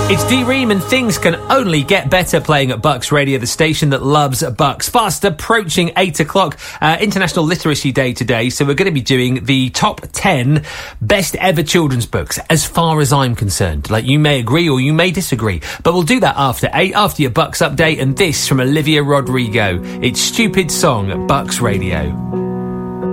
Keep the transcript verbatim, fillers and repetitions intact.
It's D-Ream and things can only get better playing at Bucks Radio, the station that loves Bucks. Fast approaching eight o'clock, uh, International Literacy Day today, so we're going to be doing the top ten best ever children's books, as far as I'm concerned. Like, you may agree or you may disagree, but we'll do that after eight, after your Bucks update, and this from Olivia Rodrigo. It's Stupid Song at Bucks Radio.